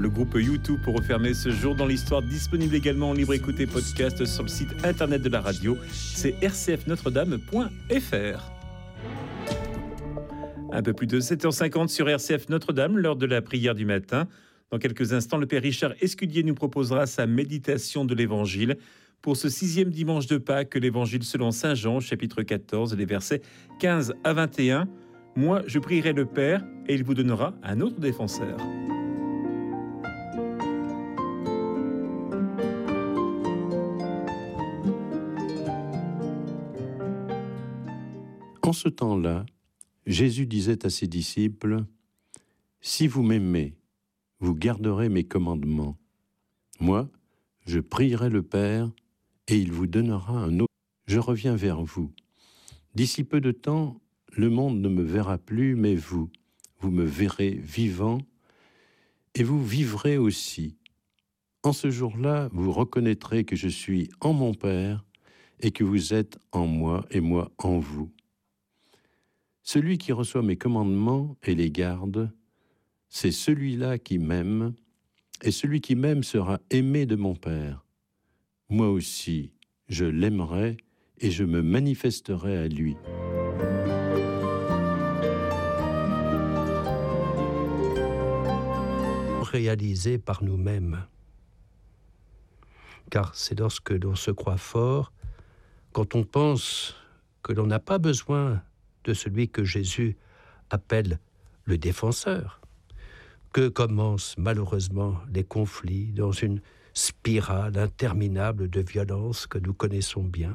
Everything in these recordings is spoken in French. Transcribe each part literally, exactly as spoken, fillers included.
le groupe YouTube pour refermer ce jour dans l'histoire, disponible également en libre écoute et podcast sur le site internet de la radio. C'est r c f notre dame point f r. Un peu plus de sept heures cinquante sur R C F Notre-Dame, l'heure de la prière du matin. Dans quelques instants, le Père Richard Escudier nous proposera sa méditation de l'Évangile pour ce sixième dimanche de Pâques, l'Évangile selon saint Jean, chapitre quatorze, les versets quinze à vingt et un. « Moi, je prierai le Père, et il vous donnera un autre défenseur. » En ce temps-là, Jésus disait à ses disciples, « Si vous m'aimez, vous garderez mes commandements. Moi, je prierai le Père, et il vous donnera un autre. Je reviens vers vous. D'ici peu de temps, le monde ne me verra plus, mais vous, vous me verrez vivant, et vous vivrez aussi. En ce jour-là, vous reconnaîtrez que je suis en mon Père, et que vous êtes en moi, et moi en vous. Celui qui reçoit mes commandements et les garde, c'est celui-là qui m'aime, et celui qui m'aime sera aimé de mon Père. Moi aussi, je l'aimerai et je me manifesterai à lui. » Réalisé par nous-mêmes. Car c'est lorsque l'on se croit fort, quand on pense que l'on n'a pas besoin de celui que Jésus appelle le défenseur, que commencent malheureusement les conflits dans une spirale interminable de violence que nous connaissons bien.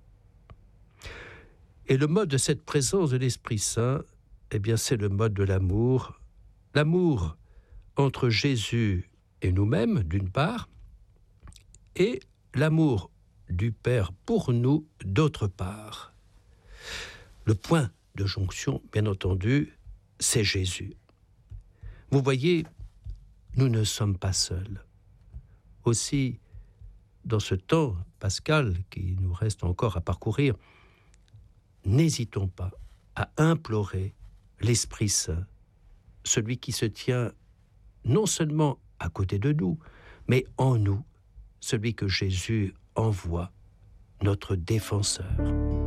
Et le mode de cette présence de l'Esprit Saint, eh bien, c'est le mode de l'amour, l'amour entre Jésus et nous-mêmes, d'une part, et l'amour du Père pour nous, d'autre part. Le point de jonction, bien entendu, c'est Jésus. Vous voyez, nous ne sommes pas seuls. Aussi, dans ce temps pascal qui nous reste encore à parcourir, n'hésitons pas à implorer l'Esprit Saint, celui qui se tient non seulement à côté de nous, mais en nous, celui que Jésus envoie, notre défenseur.